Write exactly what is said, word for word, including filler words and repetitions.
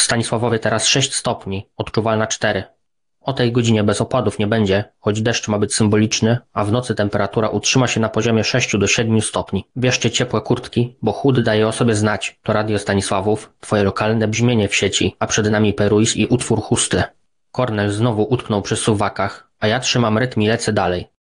Stanisławowie teraz sześć stopni, odczuwalna cztery. O tej godzinie bez opadów nie będzie, choć deszcz ma być symboliczny, a w nocy temperatura utrzyma się na poziomie sześć do siedmiu stopni. Bierzcie ciepłe kurtki, bo chłód daje o sobie znać. To Radio Stanisławów, twoje lokalne brzmienie w sieci, a przed nami Peruis i utwór Chusty. Kornel znowu utknął przy suwakach, a ja trzymam rytm i lecę dalej.